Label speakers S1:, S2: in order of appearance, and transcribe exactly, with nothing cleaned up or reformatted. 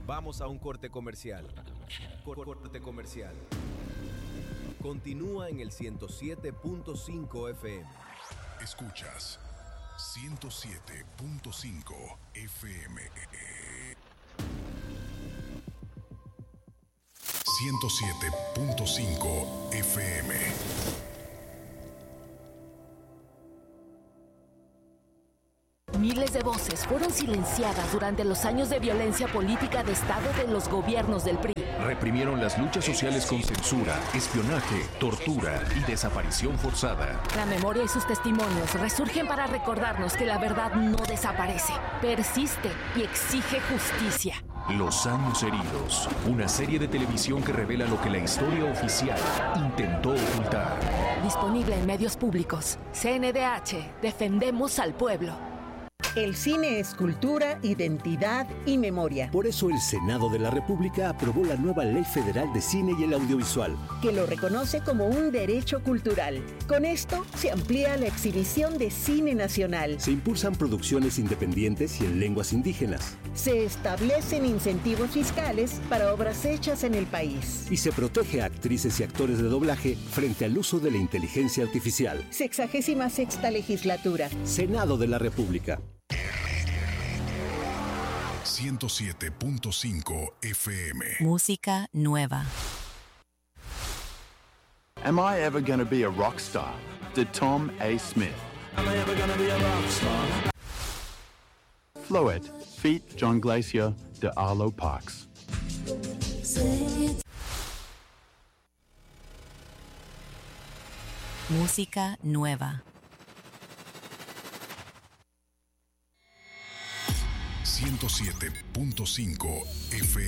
S1: Vamos a un corte comercial. Corte comercial. Continúa en el ciento siete punto cinco F M.
S2: Escuchas ciento siete punto cinco F M. ciento siete punto cinco F M.
S3: Miles de voces fueron silenciadas durante los años de violencia política de Estado de los gobiernos del P R I.
S4: Reprimieron las luchas sociales con censura, espionaje, tortura y desaparición forzada.
S3: La memoria y sus testimonios resurgen para recordarnos que la verdad no desaparece, persiste y exige justicia.
S4: Los años heridos, una serie de televisión que revela lo que la historia oficial intentó ocultar.
S3: Disponible en medios públicos. C N D H, defendemos al pueblo.
S5: El cine es cultura, identidad y memoria.
S6: Por eso el Senado de la República aprobó la nueva Ley Federal de Cine y el Audiovisual,
S5: que lo reconoce como un derecho cultural. Con esto se amplía la exhibición de cine nacional.
S6: Se impulsan producciones independientes y en lenguas indígenas.
S5: Se establecen incentivos fiscales para obras hechas en el país.
S6: Y se protege a actrices y actores de doblaje frente al uso de la inteligencia artificial.
S5: Sexagésima sexta legislatura.
S6: Senado de la República.
S2: ciento siete punto cinco F M.
S7: Música nueva.
S8: Am I ever gonna be a rock star? De Tom A. Smith.
S9: Am I ever gonna be a rock star?
S8: Floet, feat. John Glacier, de Arlo Parks.
S7: Música nueva.
S2: ciento siete punto cinco F M.